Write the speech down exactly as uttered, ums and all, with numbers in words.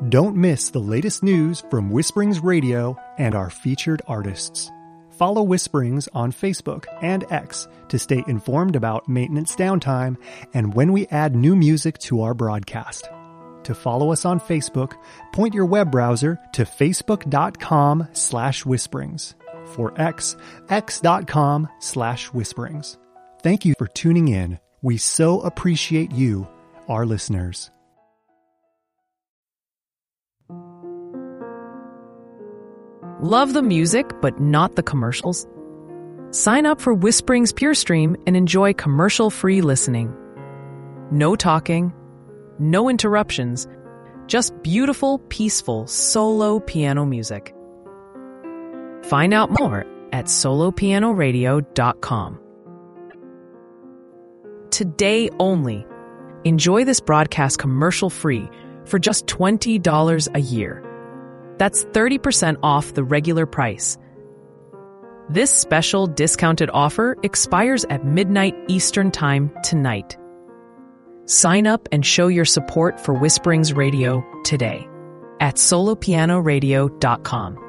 Don't miss the latest news from Whisperings Radio and our featured artists. Follow Whisperings on Facebook and X to stay informed about maintenance downtime and when we add new music to our broadcast. To follow us on Facebook, point your web browser to facebook.com slash whisperings. For X, x.com slash whisperings. Thank you for tuning in. We so appreciate you, our listeners. Love the music, but not the commercials? Sign up for Whisperings PureStream and enjoy commercial-free listening. No talking, no interruptions, just beautiful, peaceful, solo piano music. Find out more at solo piano radio dot com. Today only, enjoy this broadcast commercial-free for just twenty dollars a year. That's thirty percent off the regular price. This special discounted offer expires at midnight Eastern Time tonight. Sign up and show your support for Whisperings Radio today at solo piano radio dot com.